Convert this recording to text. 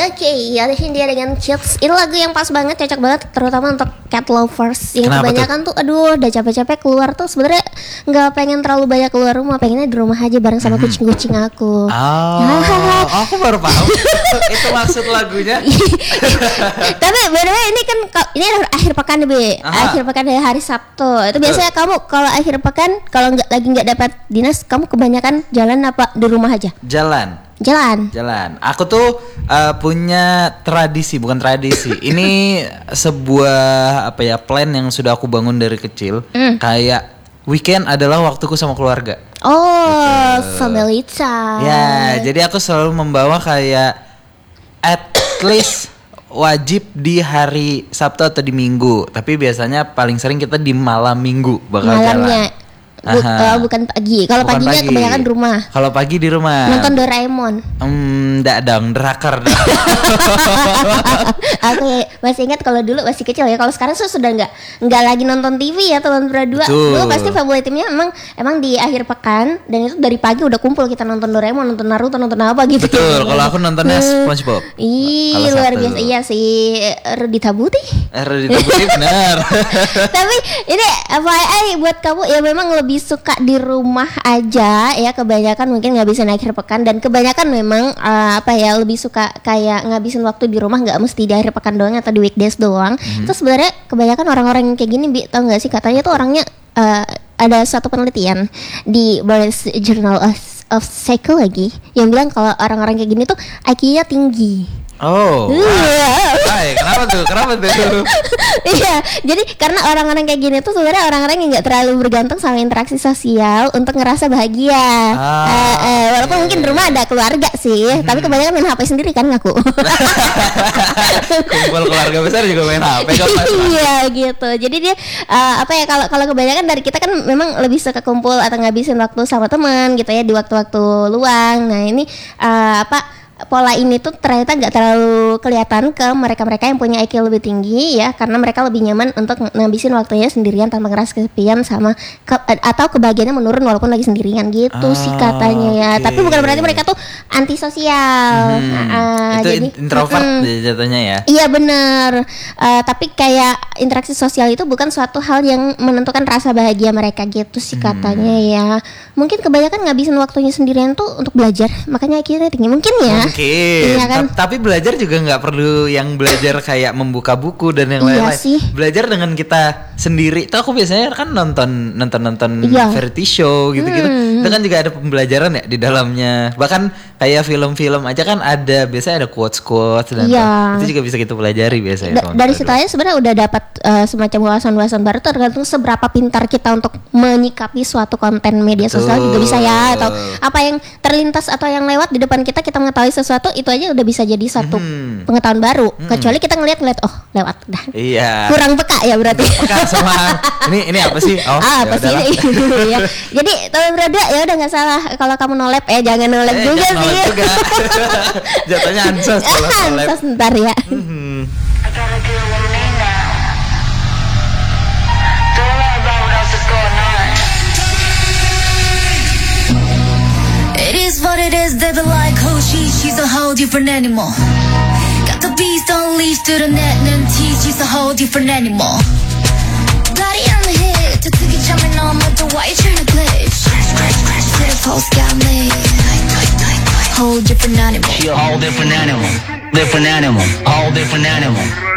Oke, ada Hindia dengan Kids. Itu lagu yang pas banget, cocok banget, terutama untuk cat lovers. Yang Kenapa kebanyakan tuh, aduh, udah capek-capek keluar tuh. Sebenarnya nggak pengen terlalu banyak keluar rumah, pengennya di rumah aja bareng sama kucing-kucing aku. Aku baru paham itu maksud lagunya. Tapi bener ini kan ini akhir pekan Be. Akhir pekan hari Sabtu. Itu biasanya kamu kalau akhir pekan kalau nggak dapat dinas, kamu kebanyakan jalan apa di rumah aja? Jalan. Aku tuh punya tradisi, bukan tradisi. Ini sebuah plan yang sudah aku bangun dari kecil. Kayak weekend adalah waktuku sama keluarga. Family time. Ya, jadi aku selalu membawa kayak at least wajib di hari Sabtu atau di Minggu. Tapi biasanya paling sering kita di malam Minggu bakal malamnya. jalan. Bukan pagi. Kalau paginya kebanyakan di rumah. Kalau pagi di rumah. Nonton Doraemon. Enggak dong, drakor dong. Aku masih ingat kalau dulu masih kecil ya. Kalau sekarang sudah nggak lagi nonton TV ya, teman berdua. Dulu pasti family timnya emang di akhir pekan, dan itu dari pagi udah kumpul kita nonton Doraemon, nonton Naruto, nonton apa gitu. Betul. Kalau aku nontonnya SpongeBob. Ih, luar biasa. Iya sih, Rudita Buti. Benar. Tapi ini FYI buat kamu ya, memang lebih suka di rumah aja ya, kebanyakan mungkin ngabisin akhir pekan, dan kebanyakan memang lebih suka kayak ngabisin waktu di rumah, nggak mesti di akhir pekan doang atau di weekdays doang. Itu sebenarnya kebanyakan orang-orang yang kayak gini, tau nggak sih, katanya tuh orangnya ada satu penelitian di British Journal of Psychology yang bilang kalau orang-orang kayak gini tuh IQ-nya tinggi. Kenapa tuh? Iya, jadi karena orang-orang kayak gini tuh sebenarnya orang-orang yang nggak terlalu bergantung sama interaksi sosial untuk ngerasa bahagia. Walaupun mungkin di rumah ada keluarga sih, tapi kebanyakan main HP sendiri kan ngaku. Kumpul keluarga besar juga main HP kan. Iya gitu. Jadi dia kalau kebanyakan dari kita kan memang lebih suka kumpul atau ngabisin waktu sama teman gitu ya, di waktu-waktu luang. Nah ini pola ini tuh ternyata nggak terlalu kelihatan ke mereka-mereka yang punya IQ lebih tinggi ya, karena mereka lebih nyaman untuk ngabisin waktunya sendirian tanpa ngerasa kesepian atau kebahagiaannya menurun walaupun lagi sendirian gitu sih katanya ya. Tapi bukan berarti mereka tuh antisosial. Itu jadi introvert jatuhnya ya. Iya benar. Tapi kayak interaksi sosial itu bukan suatu hal yang menentukan rasa bahagia mereka gitu sih katanya ya. Mungkin kebanyakan ngabisin waktunya sendirian tuh untuk belajar, makanya IQ-nya tinggi mungkin ya. Mungkin, iya kan? Tapi belajar juga nggak perlu yang belajar kayak membuka buku dan yang lain-lain. Belajar dengan kita sendiri. Tuh aku biasanya kan nonton variety show gitu-gitu. Itu kan juga ada pembelajaran ya di dalamnya. Bahkan kayak film-film aja kan ada, biasanya ada quotes dan itu juga bisa kita pelajari biasanya. Dari situ aja sebenarnya udah dapat semacam wawasan-wawasan baru, tergantung seberapa pintar kita untuk menyikapi suatu konten media sosial juga bisa ya, atau apa yang terlintas atau yang lewat di depan kita mengetahui sesuatu, itu aja udah bisa jadi satu pengetahuan baru. Kecuali kita ngeliat lewat dah. Iya. Kurang peka ya berarti. Peka sama ini apa sih? Apa sih ini? Ya. Jadi teman berada ya udah nggak salah kalau kamu nolep, jangan nolep juga sih. Jatuhnya ansos kalau nolep. Ansos ntar ya. It is what it is, they be like, oh she's a whole different animal. Got the beast on leash to the net and she's a whole different animal. Got it on the head, to take it jumping on with the white trying to glitch. To the post got me. Whole different animal. She a whole different animal. Whole different animal.